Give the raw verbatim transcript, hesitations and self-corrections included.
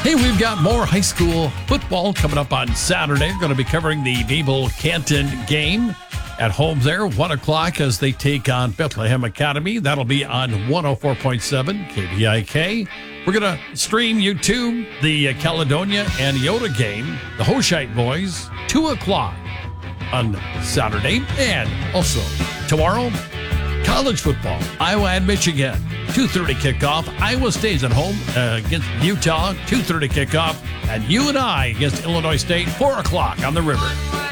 Hey, we've got more high school football coming up on Saturday. We're going to be covering the Babel-Canton game at home there, one o'clock as they take on Bethlehem Academy. That'll be on one oh four point seven K B I K. We're going to stream YouTube, the Caledonia and Yoda game, the Hoshite boys, two o'clock on Saturday. And also tomorrow, college football, Iowa and Michigan, two thirty kickoff. Iowa stays at home uh, against Utah, two thirty kickoff. And U N I against Illinois State, four o'clock on the river.